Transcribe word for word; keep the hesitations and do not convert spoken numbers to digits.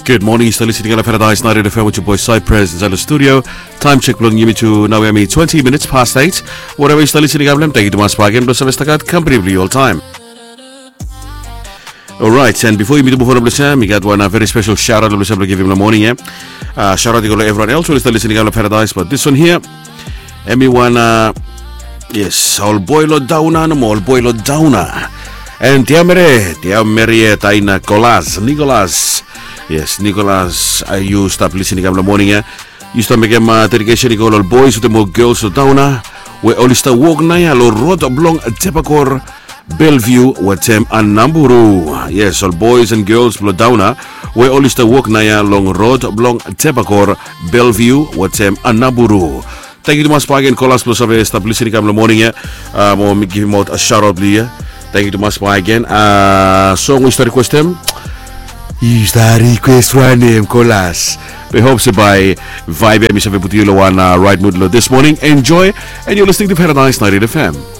Good morning, still listening on Paradise ninety F M with your boy Cypress inside the studio. Time check belong you to now we twenty minutes past eight. Whatever you still listening, I'm thank you to my spaghetti plus some estacat company for all time. Alright, and before you meet the before the we got one a very special shout out to give him in the morning, yeah. Uh, shout out to everyone else who is still listening on Paradise, but this one here, everyone, uh, yes, all boilo downa, no all boilo downa. And tiamere, tiamere taina Colas, Nicolas. Yes, Nicolas, I you stop listening in the morning, yeah. You stop making my dedication, you all boys with the more girls so downa. We all start walk na ya lo road oblong Tepakor. Bellevue, Watem and Namburu. Yes, all boys and girls blow downa. We all used to walk naya long road along Tepakor, Bellevue, Watem and Namburu. Thank you to my spy and call us plus of stop listening in the morning. Um, we'll give him out a shout out here. Thank you to my spy again. Uh, song we start request him. Is that request one name, Colas? We hope so by Vibe. I'm Mister Putilo on uh, right mood this morning. Enjoy, and you're listening to Paradise ninety F M.